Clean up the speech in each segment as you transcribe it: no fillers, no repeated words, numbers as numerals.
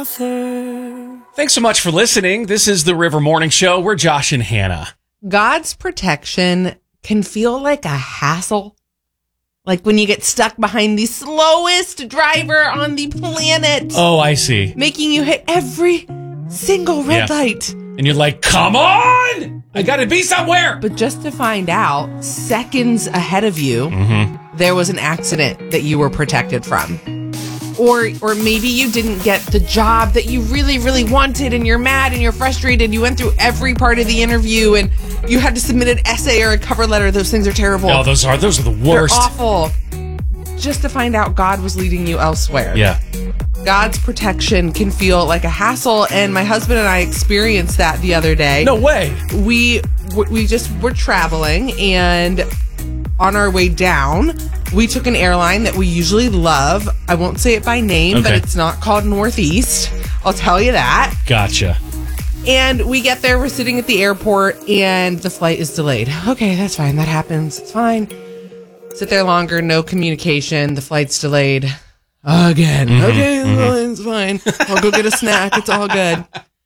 author. Thanks so much for listening. This is the River Morning Show. We're Josh and Hannah. God's protection can feel like a hassle. Like when you get stuck behind the slowest driver on the planet. Oh, I see. Making you hit every single red light. And you're like, come on! I gotta be somewhere! But just to find out, seconds ahead of you, there was an accident that you were protected from. Or maybe you didn't get the job that you really, really wanted and you're mad and you're frustrated. You went through every part of the interview and you had to submit an essay or a cover letter. Those things are terrible. Oh, those are the worst. They're awful. Just to find out God was leading you elsewhere. Yeah. God's protection can feel like a hassle, and my husband and I experienced that the other day. No way. We were traveling, and on our way down, we took an airline that we usually love. I won't say it by name, but it's not called Northeast. I'll tell you that. Gotcha. And we get there, we're sitting at the airport, and the flight is delayed. Okay, that's fine. That happens. It's fine. Sit there longer, no communication. The flight's delayed again. Okay, it's fine. I'll go get a snack. It's all good.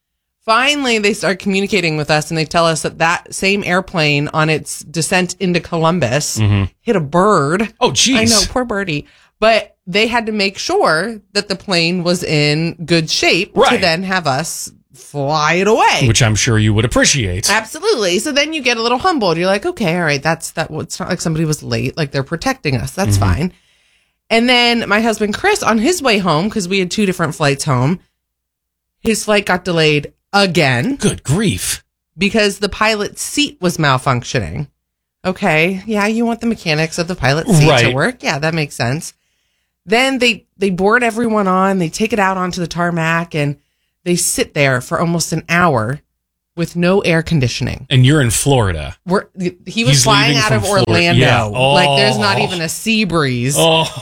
Finally, they start communicating with us, and they tell us that same airplane on its descent into Columbus hit a bird. Oh, geez. I know, poor birdie. But they had to make sure that the plane was in good shape to then have us fly it away. Which I'm sure you would appreciate. Absolutely. So then you get a little humbled. You're like, okay, all right, it's not like somebody was late. Like, they're protecting us. That's fine. And then my husband, Chris, on his way home, because we had 2 different flights home, his flight got delayed again. Good grief. Because the pilot's seat was malfunctioning. Okay. Yeah, you want the mechanics of the pilot's seat to work. Yeah, that makes sense. Then they board everyone on. They take it out onto the tarmac, and they sit there for almost an hour with no air conditioning. And you're in Florida. He was flying out of Orlando. Yeah. Oh. Like, there's not even a sea breeze.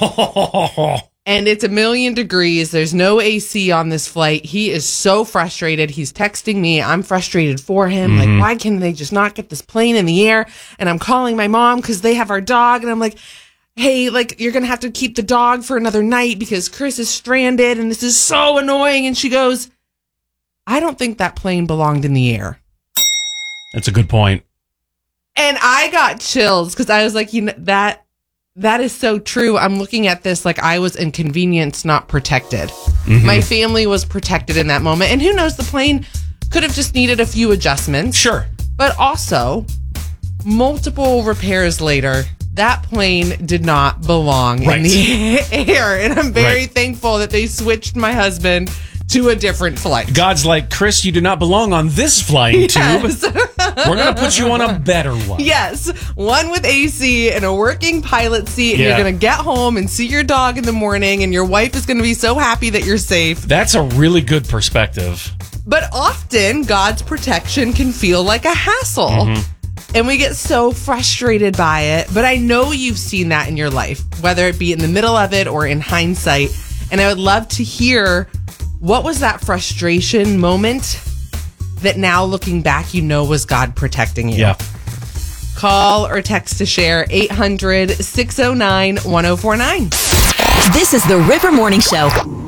Oh. And it's 1,000,000 degrees. There's no AC on this flight. He is so frustrated. He's texting me. I'm frustrated for him. Like, why can they just not get this plane in the air? And I'm calling my mom because they have our dog. And I'm like, hey, like, you're going to have to keep the dog for another night because Chris is stranded. And this is so annoying. And she goes, I don't think that plane belonged in the air. That's a good point. And I got chills because I was like, that is so true. I'm looking at this like I was inconvenienced, not protected. My family was protected in that moment. And who knows, the plane could have just needed a few adjustments. Sure. But also, multiple repairs later, that plane did not belong in the air. And I'm very thankful that they switched my husband to a different flight. God's like, Chris, you do not belong on this flying tube. We're going to put you on a better one. Yes. One with AC and a working pilot seat. And you're going to get home and see your dog in the morning. And your wife is going to be so happy that you're safe. That's a really good perspective. But often, God's protection can feel like a hassle. And we get so frustrated by it. But I know you've seen that in your life, whether it be in the middle of it or in hindsight. And I would love to hear, what was that frustration moment that now looking back, was God protecting you? Yeah. Call or text to share 800-609-1049. This is the River Morning Show.